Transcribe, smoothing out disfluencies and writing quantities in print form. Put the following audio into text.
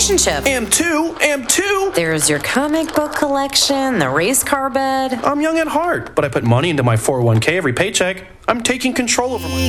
relationship. Am too. There's your comic book collection, the race car bed. I'm young at heart, but I put money into my 401k every paycheck. I'm taking control over my